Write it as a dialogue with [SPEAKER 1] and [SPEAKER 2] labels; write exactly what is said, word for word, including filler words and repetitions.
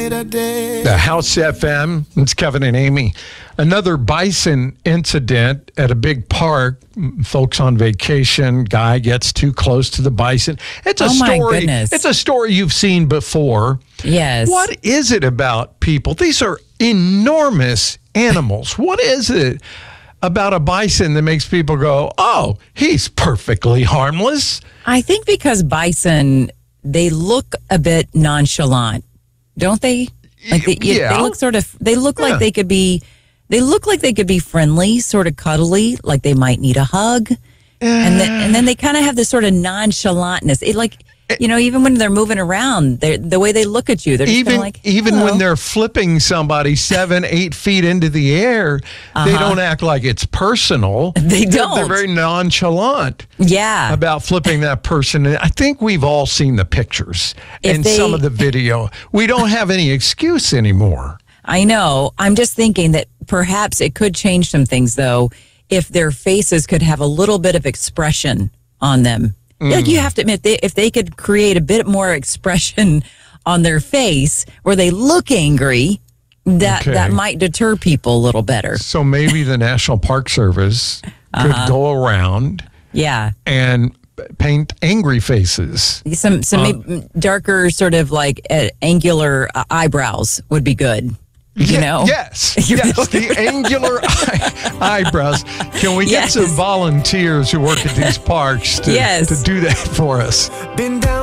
[SPEAKER 1] The House F M, it's Kevin and Amy. Another bison incident at a big park. Folks on vacation, guy gets too close to the bison. It's a
[SPEAKER 2] Oh, my
[SPEAKER 1] story.
[SPEAKER 2] goodness.
[SPEAKER 1] It's a story you've seen before.
[SPEAKER 2] Yes.
[SPEAKER 1] What is it about people? These are enormous animals. What is it about a bison that makes people go, oh, he's perfectly harmless?
[SPEAKER 2] I think because bison, they look a bit nonchalant, don't they? Like they,
[SPEAKER 1] Yeah.
[SPEAKER 2] they look sort of. They look
[SPEAKER 1] Yeah.
[SPEAKER 2] like they could be. They look like they could be friendly, sort of cuddly, like they might need a hug, and then and then they kind of have this sort of nonchalantness. It like. You know, even when they're moving around, they're, the way they look at you, they're just
[SPEAKER 1] Even
[SPEAKER 2] kinda like,
[SPEAKER 1] even
[SPEAKER 2] "Hello."
[SPEAKER 1] when they're flipping somebody seven, eight feet into the air, they don't act like it's personal.
[SPEAKER 2] They
[SPEAKER 1] They're-
[SPEAKER 2] don't.
[SPEAKER 1] They're very nonchalant
[SPEAKER 2] Yeah.
[SPEAKER 1] about flipping that person. And I think we've all seen the pictures
[SPEAKER 2] If
[SPEAKER 1] and
[SPEAKER 2] they-
[SPEAKER 1] some of the video. We don't have any excuse anymore.
[SPEAKER 2] I know. I'm just thinking that perhaps it could change some things, though, if their faces could have a little bit of expression on them. Like you have to admit, they, if they could create a bit more expression on their face where they look angry, that
[SPEAKER 1] Okay.
[SPEAKER 2] that might deter people a little better.
[SPEAKER 1] So maybe the National Park Service could go around
[SPEAKER 2] Yeah.
[SPEAKER 1] and paint angry faces.
[SPEAKER 2] Some some maybe darker sort of like uh, angular uh, eyebrows would be good. You
[SPEAKER 1] Ye-
[SPEAKER 2] know?
[SPEAKER 1] Yes, yes, the angular eye, eyebrows. Can we get
[SPEAKER 2] Yes.
[SPEAKER 1] some volunteers who work at these parks to,
[SPEAKER 2] Yes.
[SPEAKER 1] to do that for us?
[SPEAKER 3] Been down